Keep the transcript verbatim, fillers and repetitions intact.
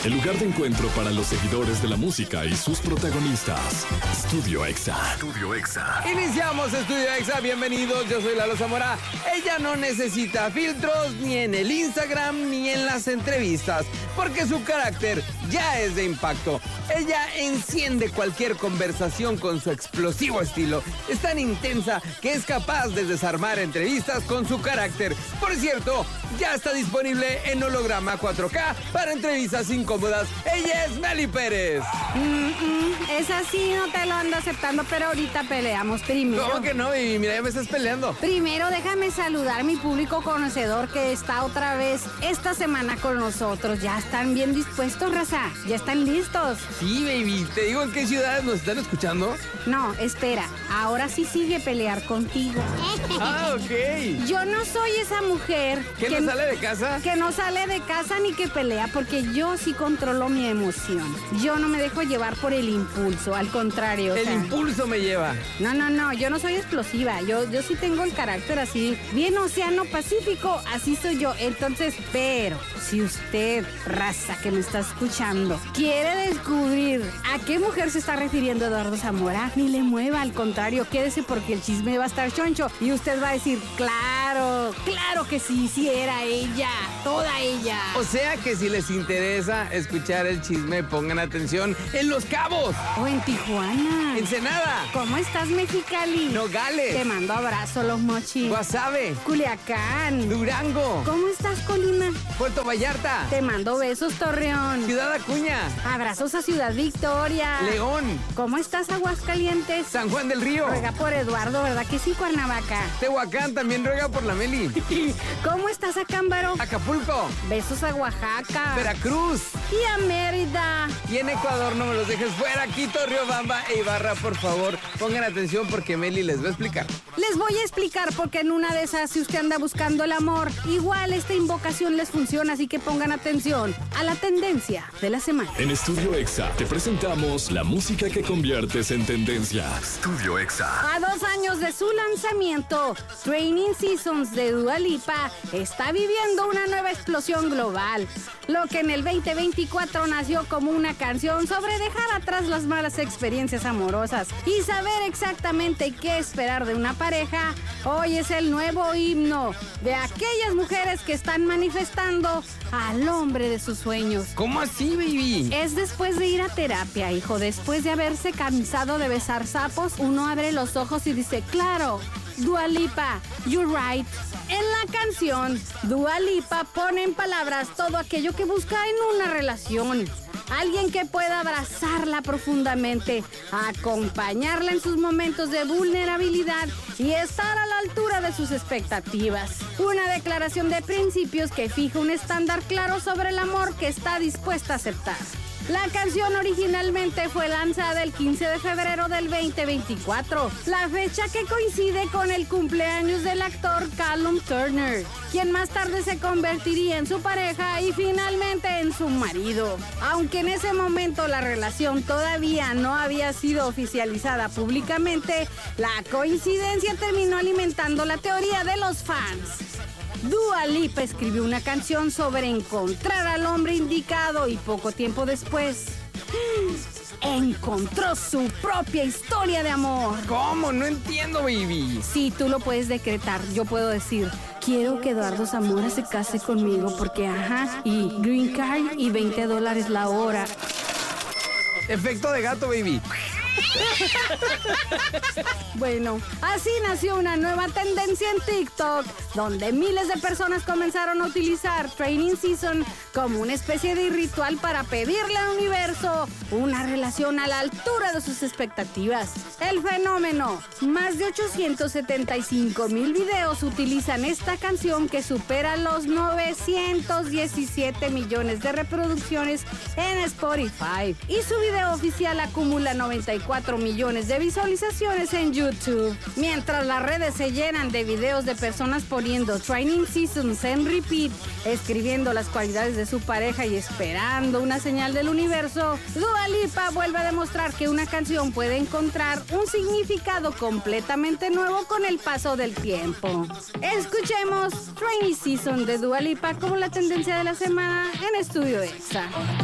el lugar de encuentro para los seguidores de la música y sus protagonistas. Estudio Exa. Estudio Exa. Iniciamos Estudio Exa, bienvenidos, yo soy Lalo Zamora. Ella no necesita filtros ni en el Instagram ni en las entrevistas, porque su carácter ya es de impacto. Ella enciende cualquier conversación con su explosivo estilo. Es tan intensa que es capaz de desarmar entrevistas con su carácter. Por cierto, ya está disponible en holograma cuatro K para entrevistas incómodas. Ella es Meli Pérez. Mm, mm, es así, no te lo ando aceptando, pero ahorita peleamos primero. ¿Cómo que no, baby? Mira, ya me estás peleando. Primero déjame saludar a mi público conocedor que está otra vez esta semana con nosotros. Ya están bien dispuestos, raza. Ya están listos. Sí, baby. ¿Te digo en qué ciudades nos están escuchando? No, espera. Ahora sí sigue pelear contigo. Ah, ok. Yo no soy esa mujer ¿Que no sale de casa? Que no sale de casa ni que pelea, porque yo sí controlo mi emoción. Yo no me dejo llevar por el impulso, al contrario. El o sea, impulso me lleva. No, no, no, yo no soy explosiva. Yo, yo sí tengo el carácter así, bien océano Pacífico, así soy yo. Entonces, pero si usted, raza que me está escuchando, quiere descubrir a qué mujer se está refiriendo Eduardo Zamora, ni le mueva, al contrario, quédese porque el chisme va a estar choncho y usted va a decir, claro, claro que sí, sí era ella, toda ella. O sea que si les interesa escuchar el chisme, pongan atención en Los Cabos. O en Tijuana. Ensenada. ¿Cómo estás, Mexicali? Nogales. Te mando abrazo, Los Mochis. Guasave. Culiacán. Durango. ¿Cómo estás, Colima? Puerto Vallarta. Te mando besos, Torreón. Ciudad Acuña. Abrazos a Ciudad Victoria. León. ¿Cómo estás, Aguascalientes? San Juan del Río. Ruega por Eduardo, ¿verdad que sí, Cuernavaca? Tehuacán también ruega por la Meli. ¿Cómo estás, Acámbaro? Acapulco. Besos a Oaxaca. Veracruz. Y a Mérida. Y en Ecuador no me los dejes fuera. Quito, Riobamba e Ibarra, por favor. Pongan atención porque Meli les va a explicar. Les voy a explicar porque en una de esas, si usted anda buscando el amor, igual esta invocación les funciona, así que pongan atención a la tendencia de la semana. En Estudio Exa te presentamos la música que conviertes en tendencia. Estudio Exa. A dos años de su lanzamiento, Training Seasons de Dua Lipa está viviendo una nueva explosión global. Lo que en el veinte veinticuatro nació como una canción sobre dejar atrás las malas experiencias amorosas y saber exactamente qué esperar de una pareja, hoy es el nuevo himno de aquellas mujeres que están manifestando al hombre de sus sueños. ¿Cómo así, baby? Es después de ir a terapia, hijo, después de haberse cansado de besar sapos, uno abre los ojos y dice, claro, Dua Lipa, you're right. En la canción, Dua Lipa pone en palabras todo aquello que busca en una relación. Alguien que pueda abrazarla profundamente, acompañarla en sus momentos de vulnerabilidad y estar a la altura de sus expectativas. Una declaración de principios que fija un estándar claro sobre el amor que está dispuesta a aceptar. La canción originalmente fue lanzada el quince de febrero del veinte veinticuatro, la fecha que coincide con el cumpleaños del actor Callum Turner, quien más tarde se convertiría en su pareja y finalmente en su marido. Aunque en ese momento la relación todavía no había sido oficializada públicamente, la coincidencia terminó alimentando la teoría de los fans. Dua Lipa escribió una canción sobre encontrar al hombre indicado y poco tiempo después encontró su propia historia de amor. ¿Cómo? No entiendo, baby. Sí, tú lo puedes decretar. Yo puedo decir, quiero que Eduardo Zamora se case conmigo porque, ajá, y green card y veinte dólares la hora. Efecto de gato, baby. Bueno, así nació una nueva tendencia en TikTok, donde miles de personas comenzaron a utilizar Training Season como una especie de ritual para pedirle al universo una relación a la altura de sus expectativas. El fenómeno, más de ochocientos setenta y cinco mil videos utilizan esta canción que supera los novecientos diecisiete millones de reproducciones en Spotify. Y su video oficial acumula noventa y cuatro millones de visualizaciones en YouTube. Mientras las redes se llenan de videos de personas poniendo Training Seasons en repeat, escribiendo las cualidades de su pareja y esperando una señal del universo, Dua Lipa vuelve a demostrar que una canción puede encontrar un significado completamente nuevo con el paso del tiempo. Escuchemos Training Season de Dua Lipa como la tendencia de la semana en Estudio Exa.